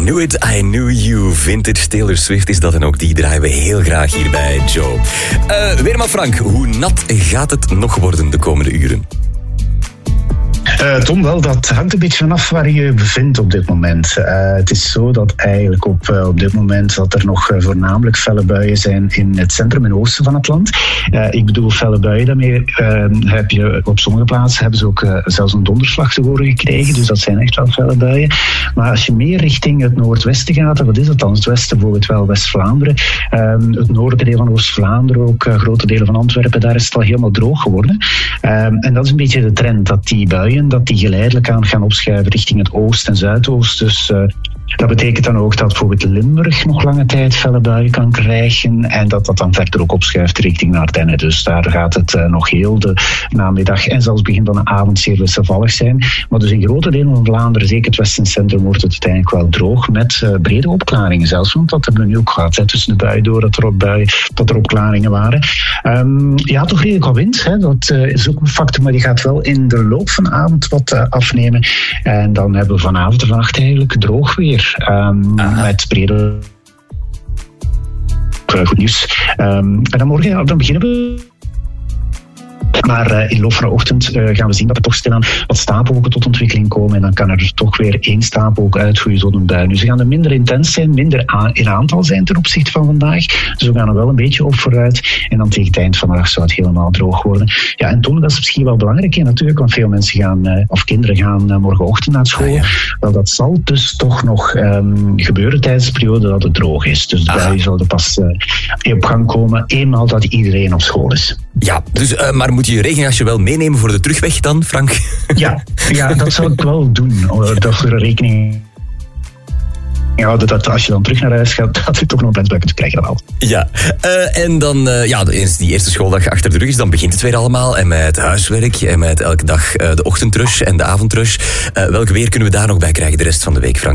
Knew It, I Knew You. Vintage Taylor Swift is dat en ook die draaien we heel graag hier bij Joe. Weerman Frank, hoe nat gaat het nog worden de komende uren? Tom, wel, dat hangt een beetje vanaf waar je je bevindt op dit moment. Het is zo dat eigenlijk op dit moment dat er nog voornamelijk felle buien zijn in het centrum en oosten van het land. Ik bedoel felle buien, daarmee heb je op sommige plaatsen hebben ze ook zelfs een donderslag te horen gekregen, dus dat zijn echt wel felle buien. Maar als je meer richting het noordwesten gaat, wat is het dan? Het westen, bijvoorbeeld wel West-Vlaanderen, het noordelijke deel van Oost-Vlaanderen, ook grote delen van Antwerpen, daar is het al helemaal droog geworden. En dat is een beetje de trend, dat die buien dat die geleidelijk aan gaan opschuiven richting het oost en zuidoost. Dus dat betekent dan ook dat bijvoorbeeld Limburg nog lange tijd felle buien kan krijgen en dat dan verder ook opschuift richting Ardennen. Dus daar gaat het nog heel de namiddag en zelfs begin van de avond zeer wisselvallig zijn. Maar dus in grote delen van Vlaanderen, zeker het westencentrum, wordt het uiteindelijk wel droog met brede opklaringen zelfs. Want dat hebben we nu ook gehad, tussen de buien door dat er opklaringen waren. Ja, toch redelijk wat wind. Dat is ook een factor, maar die gaat wel in de loop van de avond wat afnemen. En dan hebben we vanavond en vannacht eigenlijk droog weer. Met brede goed nieuws. En dan morgen, dan beginnen we. Maar in de loop van de ochtend gaan we zien dat er toch stilaan wat stapelwolken tot ontwikkeling komen. En dan kan er toch weer 1 stapelwolk uitgroeien tot een bui. Nu, ze gaan er minder intens zijn, minder in aantal zijn ten opzichte van vandaag. Dus we gaan er wel een beetje op vooruit. En dan tegen het eind van de dag zou het helemaal droog worden. Ja, en Tom, dat is misschien wel belangrijk natuurlijk, want veel mensen gaan, of kinderen gaan morgenochtend naar school. Ja. Wel, dat zal dus toch nog gebeuren tijdens de periode dat het droog is. Dus de buien zouden pas op gang komen eenmaal dat iedereen op school is. Ja, dus, maar moet je je regenjasje wel meenemen voor de terugweg dan, Frank? Ja, dat zou ik wel doen. Dat we rekening houden dat als je dan terug naar huis gaat, dat je toch nog een plensbui kunt krijgen dan al. Ja, en dan, eens die eerste schooldag achter de rug is, dan begint het weer allemaal. En met huiswerk en met elke dag de ochtendrush en de avondrush. Welk weer kunnen we daar nog bij krijgen de rest van de week, Frank?